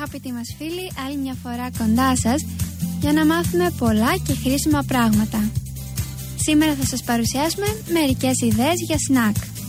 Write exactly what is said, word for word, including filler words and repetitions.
αγαπητοί μας φίλοι, άλλη μια φορά κοντά σας για να μάθουμε πολλά και χρήσιμα πράγματα. Σήμερα θα σας παρουσιάσουμε μερικές ιδέες για σνακ.